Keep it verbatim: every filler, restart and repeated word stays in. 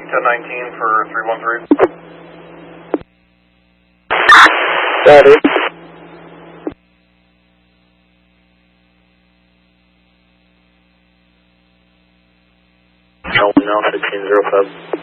ten nineteen for three one three. Got it. Charlie now, sixteen zero five.